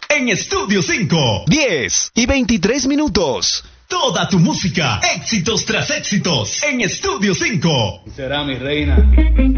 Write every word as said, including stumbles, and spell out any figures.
en Estudio cinco. diez y veintitrés minutos. Toda tu música, éxitos tras éxitos, en Estudio cinco. Será mi reina.